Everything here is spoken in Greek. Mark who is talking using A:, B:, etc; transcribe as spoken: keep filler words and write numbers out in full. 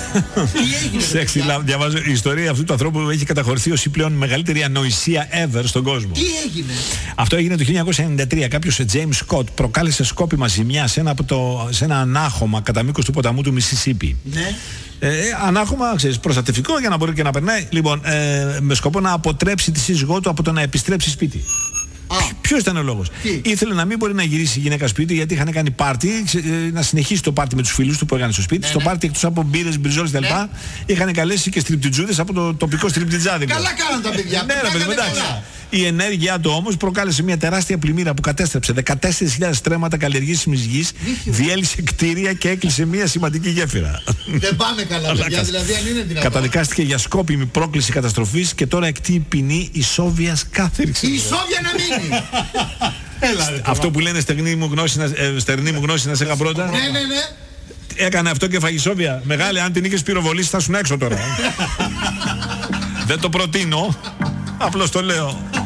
A: Sexy Love. Διαβάζω η ιστορία αυτού του ανθρώπου που έχει καταχωρηθεί ως η πλέον μεγαλύτερη ανοησία ever στον κόσμο.
B: Τι έγινε?
A: Αυτό έγινε το χίλια εννιακόσια ενενήντα τρία. Κάποιος, James Scott, προκάλεσε σκόπιμα ζημιά σε ένα, από το, σε ένα ανάχωμα κατά μήκος του ποταμού του Μισισίπι.
B: Ναι.
A: Ε, ανάχωμα, ξέρεις, προστατευτικό για να μπορεί και να περνάει. Λοιπόν, ε, με σκοπό να αποτρέψει τη σύζυγό του από το να επιστρέψει σπίτι. Ποιος ήταν ο λόγος? Ήθελε να μην μπορεί να γυρίσει η γυναίκα σπίτι γιατί είχαν κάνει πάρτι, να συνεχίσει το πάρτι με τους φίλους του που έκανε στο σπίτι.
B: Ναι,
A: στο
B: ναι.
A: πάρτι εκτός από μπύρες, μπριζόλες κτλ. Ναι. Είχαν καλέσει και στριπτιτζούδες από το τοπικό στριπτιτζάδικο.
B: Καλά κάναν τα παιδιά.
A: Ναι, ρε παιδί, εντάξει. Η ενέργειά του όμως προκάλεσε μια τεράστια πλημμύρα που κατέστρεψε δεκατέσσερις χιλιάδες στρέμματα καλλιεργήσιμης γης, διέλυσε κτίρια και έκλεισε μια σημαντική γέφυρα.
B: Δεν πάμε καλά, παιδιά, δηλαδή αν είναι δυνατόν.
A: Καταδικάστηκε για σκόπιμη πρόκληση καταστροφής και τώρα εκτεί ποινή ισόβιας κάθριξης.
B: Η ισόβια να μείνει!
A: Έλα, αυτό που λένε στερνή μου γνώση, ε, στερνή μου γνώση να σε είχα πρώτα.
B: Ναι, ναι, ναι.
A: Έκανε αυτό και φαγισόβια. Μεγάλη, αν την είχες πυροβολήσει θα σου έξω τώρα. Δεν το προτείνω. Απλώς το λέω.